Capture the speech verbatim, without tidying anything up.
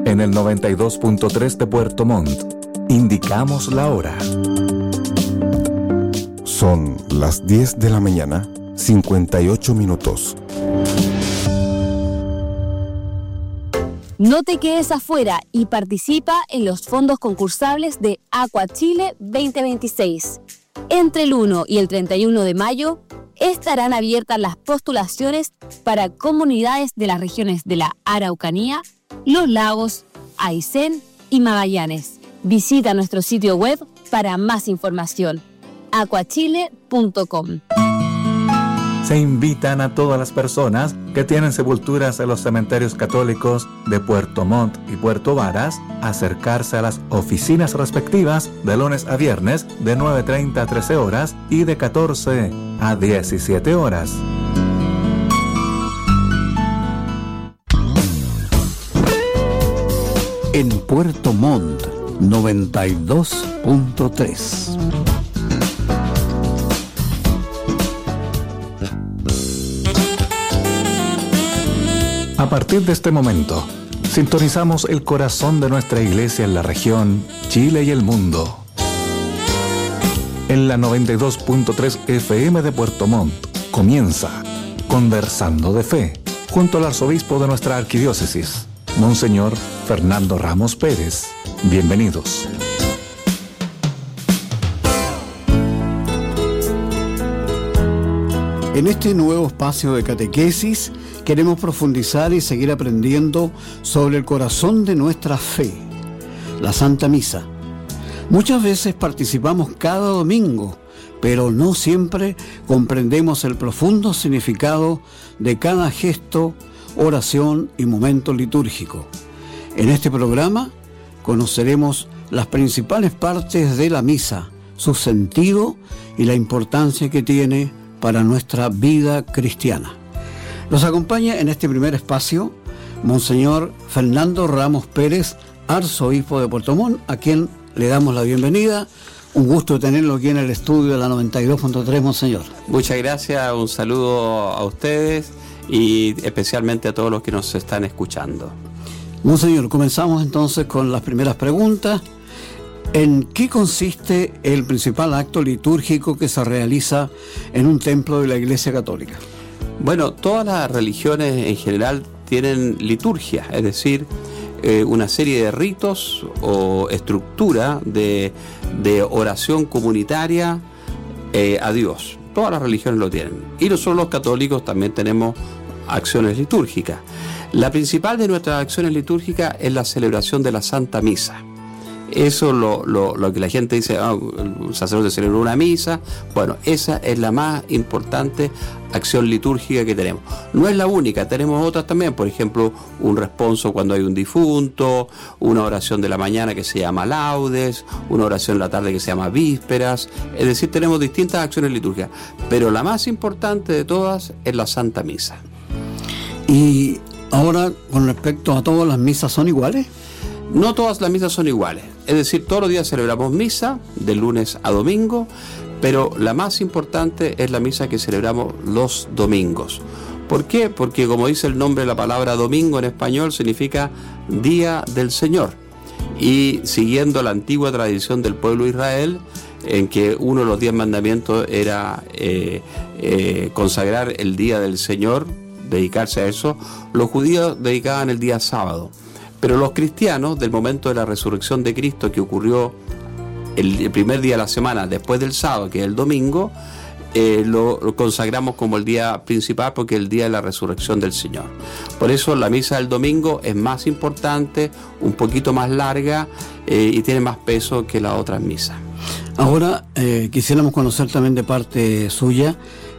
En el noventa y dos punto tres de Puerto Montt, indicamos la hora. Son las diez de la mañana, cincuenta y ocho minutos. No te quedes afuera y participa en los fondos concursables de Aqua Chile veinte veintiséis. Entre el uno y el treinta y uno de mayo estarán abiertas las postulaciones para comunidades de las regiones de la Araucanía, Los Lagos, Aysén y Magallanes. Visita nuestro sitio web para más información, aquachile punto com. Se invitan a todas las personas que tienen sepulturas en los cementerios católicos de Puerto Montt y Puerto Varas a acercarse a las oficinas respectivas de lunes a viernes de nueve treinta a trece horas y de catorce a diecisiete horas. En Puerto Montt, noventa y dos punto tres. A partir de este momento, sintonizamos el corazón de nuestra iglesia en la región, Chile y el mundo. En la noventa y dos punto tres F M de Puerto Montt comienza Conversando de Fe, junto al arzobispo de nuestra arquidiócesis, Monseñor Fernando Ramos Pérez. Bienvenidos. En este nuevo espacio de catequesis queremos profundizar y seguir aprendiendo sobre el corazón de nuestra fe, la Santa Misa. Muchas veces participamos cada domingo, pero no siempre comprendemos el profundo significado de cada gesto, oración y momento litúrgico. En este programa conoceremos las principales partes de la misa, su sentido y la importancia que tiene para nuestra vida cristiana. Nos acompaña en este primer espacio Monseñor Fernando Ramos Pérez, arzobispo de Puerto Montt, a quien le damos la bienvenida. Un gusto tenerlo aquí en el estudio de la noventa y dos punto tres, Monseñor. Muchas gracias, un saludo a ustedes y especialmente a todos los que nos están escuchando. Monseñor, comenzamos entonces con las primeras preguntas. ¿En qué consiste el principal acto litúrgico que se realiza en un templo de la Iglesia Católica? Bueno, todas las religiones en general tienen liturgia, es decir, eh, una serie de ritos o estructura de, de oración comunitaria eh, a Dios. Todas las religiones lo tienen. Y nosotros los católicos también tenemos acciones litúrgicas. La principal de nuestras acciones litúrgicas es la celebración de la Santa Misa. Eso lo, lo, lo que la gente dice, ah, el sacerdote celebró una misa. Bueno, esa es la más importante acción litúrgica que tenemos. No es la única, tenemos otras también, por ejemplo, un responso cuando hay un difunto, una oración de la mañana que se llama laudes, una oración de la tarde que se llama vísperas, es decir, tenemos distintas acciones litúrgicas, pero la más importante de todas es la Santa Misa. Y ahora, con respecto a todas las misas, ¿son iguales? No todas las misas son iguales, es decir, todos los días celebramos misa, de lunes a domingo, pero la más importante es la misa que celebramos los domingos. ¿Por qué? Porque como dice el nombre de la palabra domingo en español, significa Día del Señor. Y siguiendo la antigua tradición del pueblo de Israel, en que uno de los diez mandamientos era eh, eh, consagrar el Día del Señor, dedicarse a eso, los judíos dedicaban el día sábado. Pero los cristianos, del momento de la resurrección de Cristo, que ocurrió el, el primer día de la semana, después del sábado, que es el domingo, eh, lo, lo consagramos como el día principal, porque es el día de la resurrección del Señor. Por eso la misa del domingo es más importante, un poquito más larga eh, y tiene más peso que las otras misas. Ahora, eh, quisiéramos conocer también de parte suya